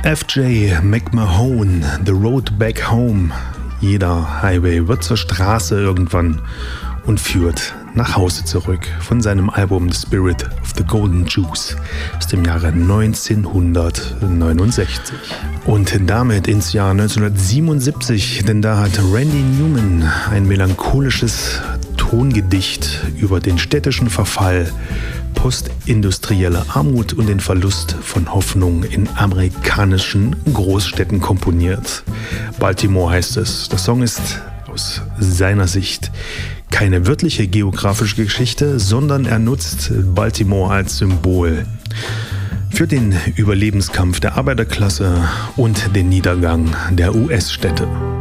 F.J. McMahon, The Road Back Home. Jeder Highway wird zur Straße irgendwann und führt nach Hause zurück von seinem Album The Spirit of the Golden Juice aus dem Jahre 1969. Und damit ins Jahr 1977, denn da hat Randy Newman ein melancholisches Tongedicht über den städtischen Verfall, postindustrielle Armut und den Verlust von Hoffnung in amerikanischen Großstädten komponiert. Baltimore heißt es. Der Song ist aus seiner Sicht keine wörtliche geografische Geschichte, sondern er nutzt Baltimore als Symbol für den Überlebenskampf der Arbeiterklasse und den Niedergang der US-Städte.